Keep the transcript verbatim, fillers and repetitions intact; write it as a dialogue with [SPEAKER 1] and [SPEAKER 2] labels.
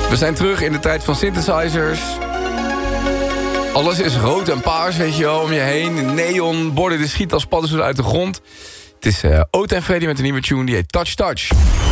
[SPEAKER 1] We zijn terug in de tijd van synthesizers. Alles is rood en paars, weet je wel, om je heen. Neonborden, die schieten als paddenstoelen uit de grond. Het is uh, Oud en Freddy met een nieuwe tune, die heet Touch Touch.